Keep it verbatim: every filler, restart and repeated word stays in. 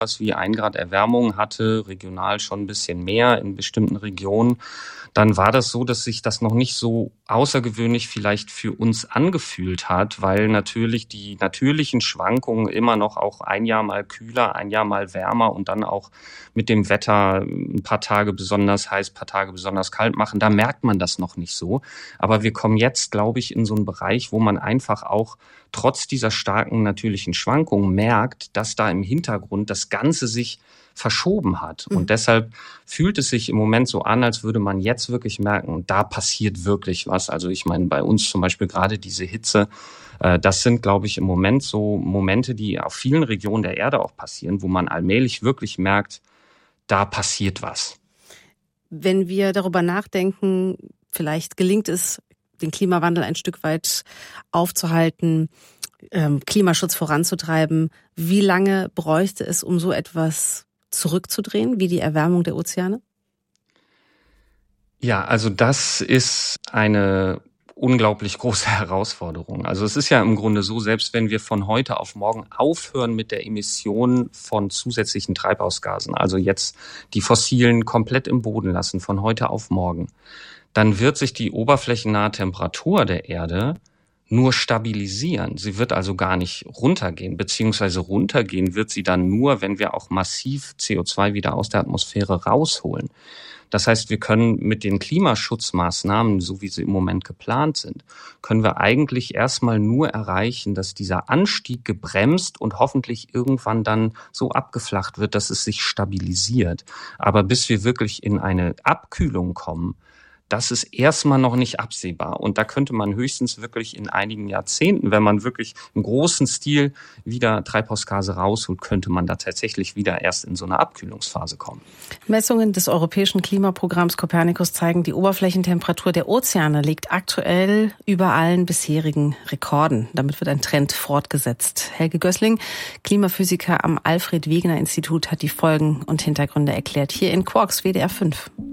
was wie ein Grad Erwärmung hatte, regional schon ein bisschen mehr in bestimmten Regionen, dann war das so, dass sich das noch nicht so außergewöhnlich vielleicht für uns angefühlt hat, weil natürlich die natürlichen Schwankungen immer noch auch ein Jahr mal kühler, ein Jahr mal wärmer und dann auch mit dem Wetter ein paar Tage besonders heiß, ein paar Tage besonders kalt machen. Da merkt man das noch nicht so. Aber wir kommen jetzt, glaube ich, in so einen Bereich, wo man einfach auch trotz dieser starken natürlichen Schwankungen merkt, dass da im Hintergrund das Ganze sich verschoben hat. Und mhm. deshalb fühlt es sich im Moment so an, als würde man jetzt wirklich merken, da passiert wirklich was. Also ich meine, bei uns zum Beispiel gerade diese Hitze, äh, das sind, glaube ich, im Moment so Momente, die auf vielen Regionen der Erde auch passieren, wo man allmählich wirklich merkt, da passiert was. Wenn wir darüber nachdenken, vielleicht gelingt es, den Klimawandel ein Stück weit aufzuhalten, ähm, Klimaschutz voranzutreiben. Wie lange bräuchte es, um so etwas zurückzudrehen, wie die Erwärmung der Ozeane? Ja, also das ist eine unglaublich große Herausforderung. Also es ist ja im Grunde so, selbst wenn wir von heute auf morgen aufhören mit der Emission von zusätzlichen Treibhausgasen, also jetzt die fossilen komplett im Boden lassen, von heute auf morgen, dann wird sich die oberflächennahe Temperatur der Erde nur stabilisieren. Sie wird also gar nicht runtergehen, beziehungsweise runtergehen wird sie dann nur, wenn wir auch massiv C O zwei wieder aus der Atmosphäre rausholen. Das heißt, wir können mit den Klimaschutzmaßnahmen, so wie sie im Moment geplant sind, können wir eigentlich erstmal nur erreichen, dass dieser Anstieg gebremst und hoffentlich irgendwann dann so abgeflacht wird, dass es sich stabilisiert. Aber bis wir wirklich in eine Abkühlung kommen, das ist erstmal noch nicht absehbar. Und da könnte man höchstens wirklich in einigen Jahrzehnten, wenn man wirklich im großen Stil wieder Treibhausgase rausholt, könnte man da tatsächlich wieder erst in so eine Abkühlungsphase kommen. Messungen des europäischen Klimaprogramms Copernicus zeigen, die Oberflächentemperatur der Ozeane liegt aktuell über allen bisherigen Rekorden. Damit wird ein Trend fortgesetzt. Helge Gößling, Klimaphysiker am Alfred-Wegener-Institut, hat die Folgen und Hintergründe erklärt. Hier in Quarks W D R fünf.